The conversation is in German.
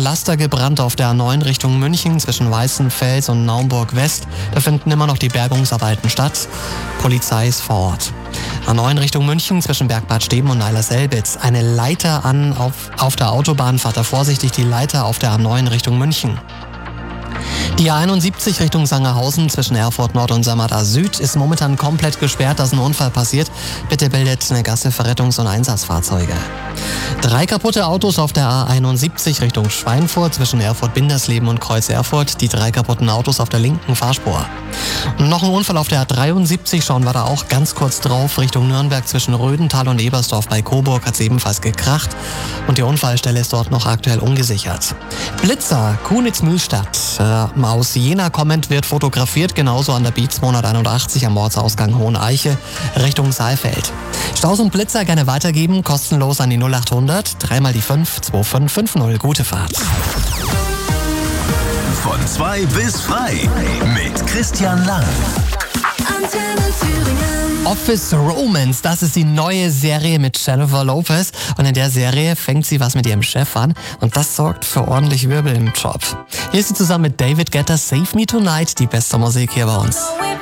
Laster gebrannt auf der A9 Richtung München zwischen Weißenfels und Naumburg West. Da finden immer noch die Bergungsarbeiten statt. Polizei ist vor Ort. A9 Richtung München zwischen Bergbad Steben und Neiler-Selbitz. Eine Leiter auf der Autobahn. Fahrt da vorsichtig, die Leiter auf der A9 Richtung München. Die A71 Richtung Sangerhausen zwischen Erfurt Nord und Samara Süd ist momentan komplett gesperrt, da ist ein Unfall passiert. Bitte bildet eine Gasse für Rettungs- und Einsatzfahrzeuge. 3 kaputte Autos auf der A71 Richtung Schweinfurt zwischen Erfurt-Bindersleben und Kreuz Erfurt. Die 3 kaputten Autos auf der linken Fahrspur. Und noch ein Unfall auf der A73, schauen wir da auch ganz kurz drauf. Richtung Nürnberg zwischen Rödental und Ebersdorf bei Coburg hat es ebenfalls gekracht. Und die Unfallstelle ist dort noch aktuell ungesichert. Blitzer, Kunitz-Mühlstadt. Aus Jena kommend wird fotografiert, genauso an der Beat 281 am Ortsausgang Hoheneiche Richtung Saalfeld. Staus und Blitzer gerne weitergeben, kostenlos an die 0800 3 mal die 5 2550. Gute Fahrt. Von 2 bis frei mit Christian Lang. Antenne Thüringen. Office Romance, das ist die neue Serie mit Jennifer Lopez. Und in der Serie fängt sie was mit ihrem Chef an. Und das sorgt für ordentlich Wirbel im Job. Hier ist sie zusammen mit David Guetta, Save Me Tonight, die beste Musik hier bei uns.